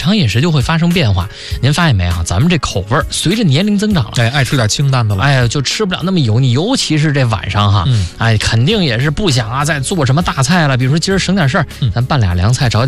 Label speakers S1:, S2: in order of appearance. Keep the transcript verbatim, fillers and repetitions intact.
S1: 常饮食就会发生变化。您发现没啊？咱们这口味随着年龄增长了，
S2: 哎，爱吃点清淡的了，
S1: 哎呀，就吃不了那么油腻，尤其是这晚上哈，
S2: 嗯，
S1: 哎，肯定也是不想啊再做什么大菜了。比如说今儿省点事儿，咱拌俩凉菜，找